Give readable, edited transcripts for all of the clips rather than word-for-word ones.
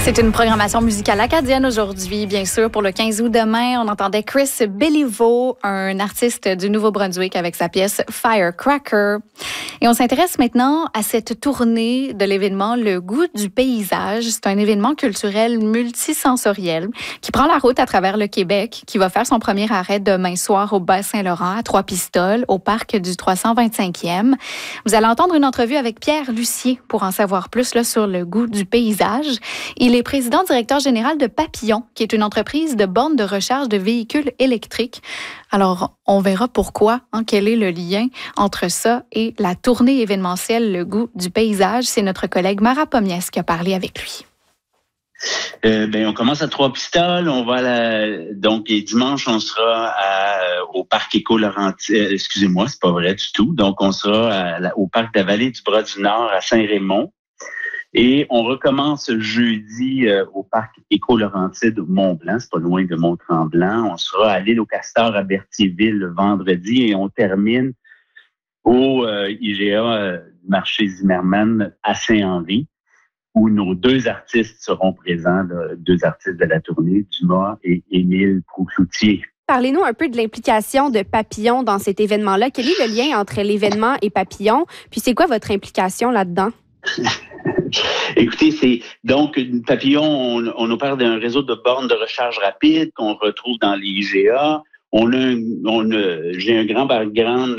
C'est une programmation musicale acadienne aujourd'hui, bien sûr. Pour le 15 août demain, on entendait Chris Béliveau, un artiste du Nouveau-Brunswick avec sa pièce Firecracker. Et on s'intéresse maintenant à cette tournée de l'événement Le Goût du paysage. C'est un événement culturel multisensoriel qui prend la route à travers le Québec, qui va faire son premier arrêt demain soir au Bas-Saint-Laurent, à Trois-Pistoles, au parc du 325e. Vous allez entendre une entrevue avec Pierre Lucier pour en savoir plus là, sur le goût du paysage. Il est président-directeur général de Papillon, qui est une entreprise de bornes de recharge de véhicules électriques. Alors, on verra pourquoi, quel est le lien entre ça et la tournée événementielle Le Goût du paysage. C'est notre collègue Mara Pomies qui a parlé avec lui. On commence à Trois-Pistoles. On va donc dimanche, on sera au parc Éco-Laurentide. Excusez-moi, c'est pas vrai du tout. Donc, on sera au parc de la Vallée du Bras-du-Nord à Saint-Raymond. Et on recommence jeudi au parc Éco-Laurentide Mont-Blanc, c'est pas loin de Mont-Tremblant. On sera à l'île aux Castors à Berthierville le vendredi et on termine au IGA marché Zimmermann à Saint-Henri, où nos deux artistes seront présents, deux artistes de la tournée, Dumas et Émile Proucloutier. Parlez-nous un peu de l'implication de Papillon dans cet événement-là. Quel est le lien entre l'événement et Papillon? Puis c'est quoi votre implication là-dedans? Écoutez, c'est donc Papillon, on opère d'un réseau de bornes de recharge rapide qu'on retrouve dans les IGA. J'ai un grand background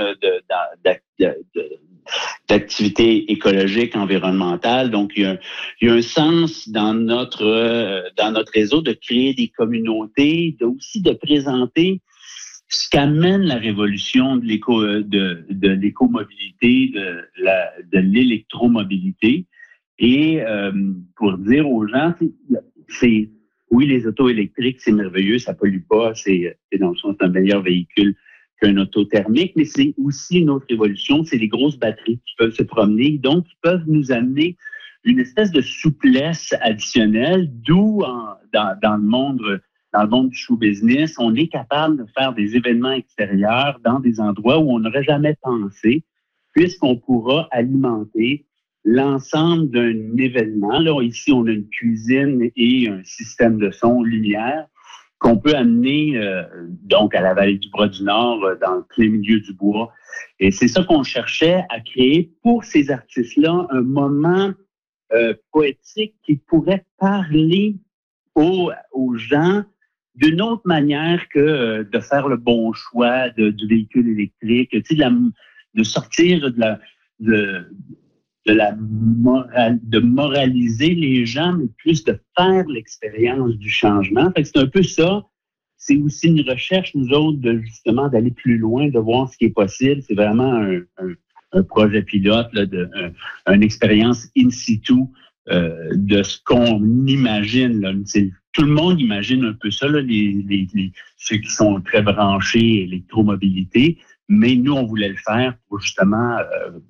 d'activité écologique, environnementale. Donc, il y a un sens dans notre réseau de créer des communautés, aussi de présenter ce qu'amène la révolution de l'écomobilité, de l'électromobilité. Et pour dire aux gens, oui, les autos électriques, c'est merveilleux, ça pollue pas, c'est dans le sens d'un meilleur véhicule qu'un auto thermique, mais c'est aussi une autre révolution, c'est les grosses batteries qui peuvent se promener, donc qui peuvent nous amener une espèce de souplesse additionnelle, d'où dans le monde du show business, on est capable de faire des événements extérieurs dans des endroits où on n'aurait jamais pensé, puisqu'on pourra alimenter l'ensemble d'un événement. Là, ici, on a une cuisine et un système de son, lumière, qu'on peut amener donc à la Vallée du Bras-du-Nord, dans le plein milieu du bois. Et c'est ça qu'on cherchait à créer pour ces artistes-là, un moment poétique qui pourrait parler aux gens d'une autre manière que de faire le bon choix du véhicule électrique, tu sais, de sortir de moraliser les gens, mais plus de faire l'expérience du changement. Fait que c'est un peu ça. C'est aussi une recherche, nous autres, justement d'aller plus loin, de voir ce qui est possible. C'est vraiment un projet pilote, là, une expérience in situ de ce qu'on imagine. Là. Tout le monde imagine un peu ça, là, ceux qui sont très branchés électromobilité, mais nous, on voulait le faire pour justement